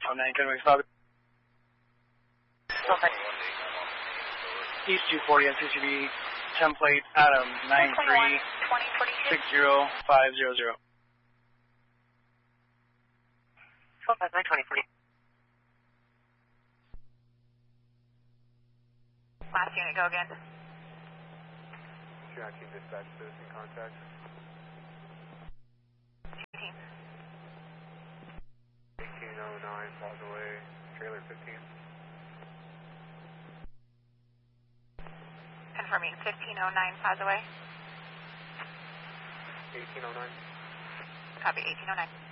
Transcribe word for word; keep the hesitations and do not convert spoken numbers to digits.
Oh, nine, can we stop it? Okay. East two forty at C C B, template Adam nine three six zero five zero zero. twelve five nine twenty forty. Last unit, go again. Cherokee dispatch, citizen contact. eighteen. eighteen oh nine, Plaza Way, trailer fifteen. Confirming fifteen oh nine Plaza Way. eighteen oh nine. Copy, eighteen oh nine.